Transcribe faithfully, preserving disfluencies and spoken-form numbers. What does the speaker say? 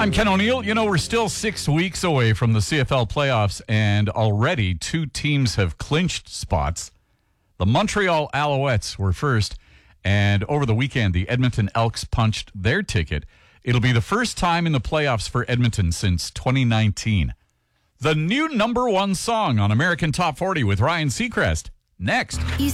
I'm Ken O'Neill. You know, we're still six weeks away from the C F L playoffs, and already two teams have clinched spots. The Montreal Alouettes were first, and over the weekend, the Edmonton Elks punched their ticket. It'll be the first time in the playoffs for Edmonton since twenty nineteen. The new number one song on American Top forty with Ryan Seacrest. Next.